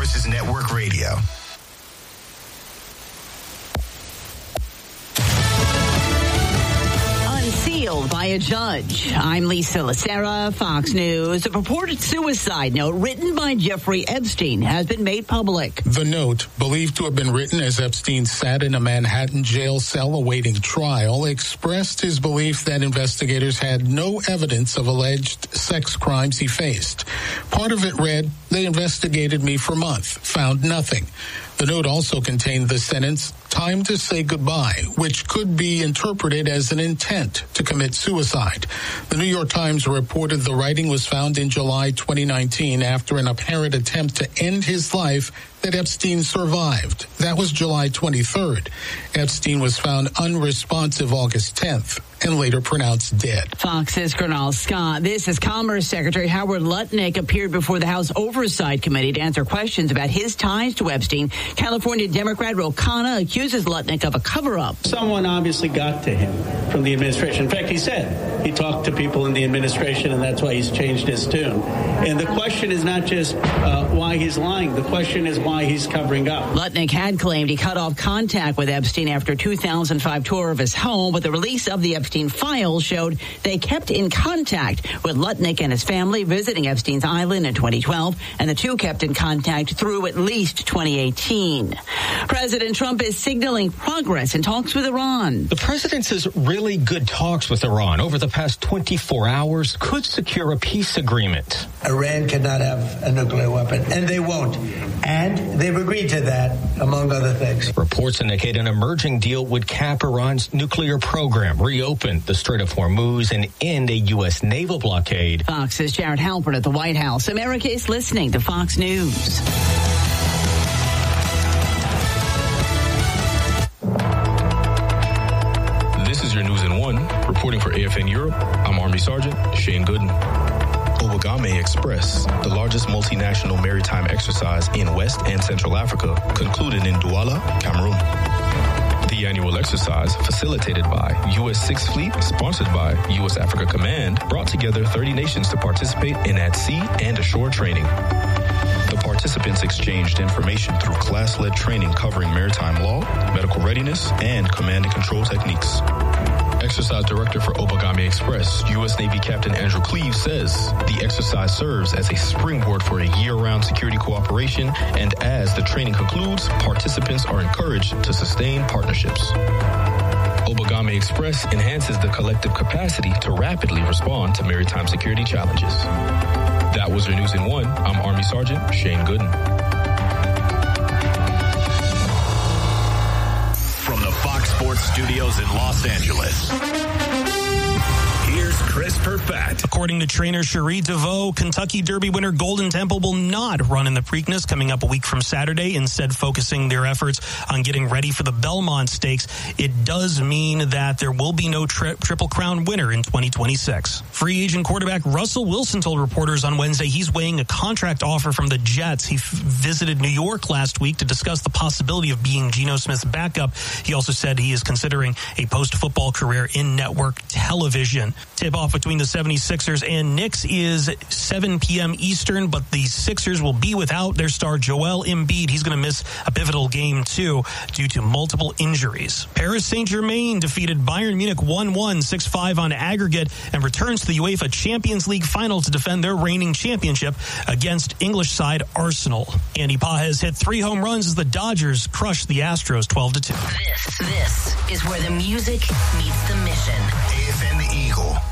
Voices Network Radio. Unsealed by a judge. I'm Lisa Lacera, Fox News. A purported suicide note written by Jeffrey Epstein has been made public. The note, believed to have been written as Epstein sat in a Manhattan jail cell awaiting trial, expressed his belief that investigators had no evidence of alleged sex crimes he faced. Part of it read, "They investigated me for a month, found nothing." The note also contained the sentence, "Time to say goodbye," which could be interpreted as an intent to commit suicide. The New York Times reported the writing was found in July 2019 after an apparent attempt to end his life that Epstein survived. That was July 23rd. Epstein was found unresponsive August 10th and later pronounced dead. Fox's Gernal Scott. This is Commerce Secretary Howard Lutnick appeared before the House Oversight Committee to answer questions about his ties to Epstein. California Democrat Ro Khanna accuses Lutnick of a cover-up. Someone obviously got to him from the administration. In fact, he said he talked to people in the administration, and that's why he's changed his tune. And the question is not just why he's lying. The question is why he's covering up. Lutnick had claimed he cut off contact with Epstein after a 2005 tour of his home, but the release of the Epstein files showed they kept in contact with Lutnick and his family visiting Epstein's island in 2012, and the two kept in contact through at least 2018. President Trump is signaling progress in talks with Iran. The president says really good talks with Iran over the past 24 hours could secure a peace agreement. Iran cannot have a nuclear weapon, and they won't. And they've agreed to that, among other things. Reports indicate an emerging deal would cap Iran's nuclear program, reopen the Strait of Hormuz, and end a U.S. naval blockade. Fox's Jared Halpern at the White House. America is listening to Fox News. This is your News in One. Reporting for AFN Europe, I'm Army Sergeant Shane Gooden. Obagame Express, the largest multinational maritime exercise in West and Central Africa, concluded in Douala, Cameroon. The annual exercise, facilitated by U.S. Sixth Fleet, sponsored by U.S. Africa Command, brought together 30 nations to participate in at-sea and ashore training. The participants exchanged information through class-led training covering maritime law, medical readiness, and command and control techniques. Exercise Director for Obagame Express, U.S. Navy Captain Andrew Cleave, says the exercise serves as a springboard for a year-round security cooperation, and as the training concludes, participants are encouraged to sustain partnerships. Obagame Express enhances the collective capacity to rapidly respond to maritime security challenges. That was your News in One. I'm Army Sergeant Shane Gooden. From the Fox Sports Studios in Los Angeles, here's Chris Perfett. According to trainer Cherie DeVoe, Kentucky Derby winner Golden Temple will not run in the Preakness coming up a week from Saturday, instead focusing their efforts on getting ready for the Belmont Stakes. It does mean that there will be no Triple Crown winner in 2026. Free agent quarterback Russell Wilson told reporters on Wednesday he's weighing a contract offer from the Jets. He visited New York last week to discuss the possibility of being Geno Smith's backup. He also said he is considering a post-football career in network television. Tip-off between the 76ers and Knicks is 7 p.m. Eastern, but the Sixers will be without their star Joel Embiid. He's going to miss a pivotal game, too, due to multiple injuries. Paris Saint-Germain defeated Bayern Munich 1-1, 6-5 on aggregate, and returns to the UEFA Champions League final to defend their reigning championship against English side Arsenal. Andy Pages hit 3 home runs as the Dodgers crushed the Astros 12-2. This is where the music meets the mission. AFN The Eagle.